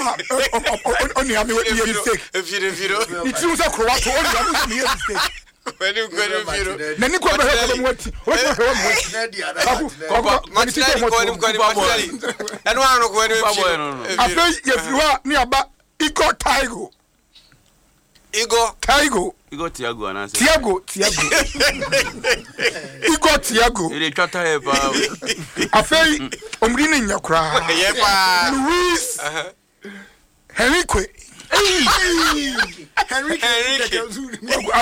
ama oni ame we mistake Viro ni ti usa kro wato oni ame me mistake Kwenu Viro na ni kwa be ko mo ati o mo he mo ati Matchali kwenu eno ano kwenu Viro afa ye fiwa ni aba Igor Tiago Igor Tiago anase Tiago Igor Tiago ele twata e pa afei omri ni nyakura ye pa Luis Henrique